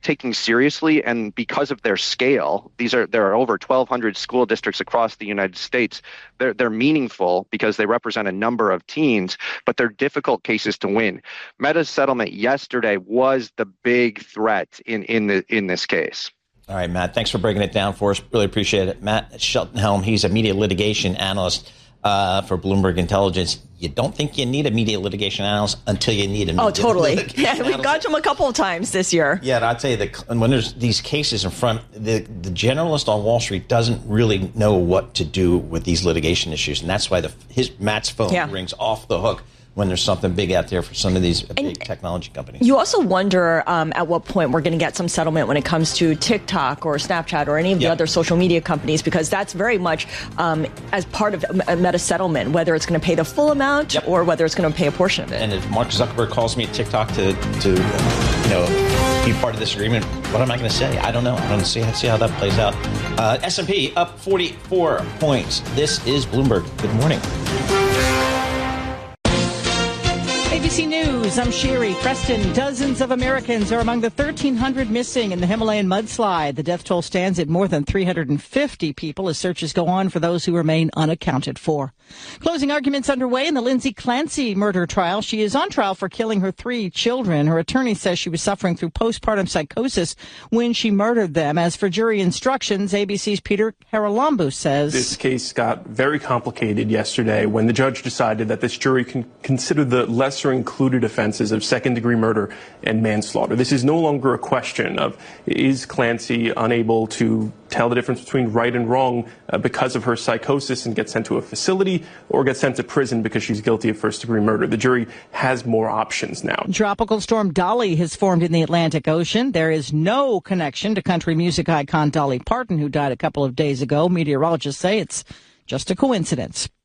taking seriously, and because of their scale, there are over 1,200 school districts across the United States. They're meaningful because they represent a number of teens, but they're difficult cases to win. Meta's settlement yesterday was the big threat in this case. All right, Matt, thanks for breaking it down for us. Really appreciate it. Matt Scheltenhelm, he's a media litigation analyst for Bloomberg Intelligence. You don't think you need a media litigation analyst until you need a media litigation analyst. We've got to him a couple of times this year. Yeah, I'd say that when there's these cases in front, the generalist on Wall Street doesn't really know what to do with these litigation issues, and that's why Matt's phone rings off the hook when there's something big out there for some of these big technology companies. You also wonder at what point we're going to get some settlement when it comes to TikTok or Snapchat or any of the other social media companies, because that's very much as part of a Meta settlement, whether it's going to pay the full amount or whether it's going to pay a portion of it. And if Mark Zuckerberg calls me at TikTok to be part of this agreement, what am I going to say? I don't know. I don't see how that plays out. S&P up 44 points. This is Bloomberg. Good morning. ABC News, I'm Sherry Preston. Dozens of Americans are among the 1,300 missing in the Himalayan mudslide. The death toll stands at more than 350 people as searches go on for those who remain unaccounted for. Closing arguments underway in the Lindsay Clancy murder trial. She is on trial for killing her 3 children. Her attorney says she was suffering through postpartum psychosis when she murdered them. As for jury instructions, ABC's Peter Haralambou says this case got very complicated yesterday when the judge decided that this jury can consider the lesser included offenses of second-degree murder and manslaughter. This is no longer a question of is Clancy unable to tell the difference between right and wrong because of her psychosis and get sent to a facility, or get sent to prison because she's guilty of first-degree murder. The jury has more options now. Tropical storm Dolly has formed in the Atlantic Ocean. There is no connection to country music icon Dolly Parton, who died a couple of days ago. Meteorologists say it's just a coincidence.